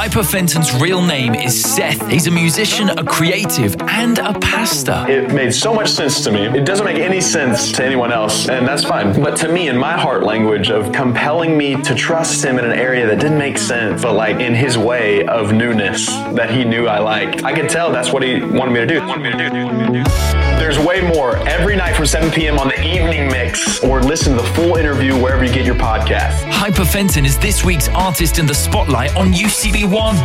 Hyperfenton's real name is Seth. He's a musician, a creative, and a pastor. It made so much sense to me. It doesn't make any sense to anyone else, and that's fine. But to me, in my heart language of compelling me to trust him in an area that didn't make sense, but like in his way of newness that he knew I liked, I could tell that's what he wanted me to do. There's way more every night from 7 p.m. on the Evening Mix, or listen to the full interview wherever you get your podcast. Hyperfenton is this week's artist in the spotlight on UCB1.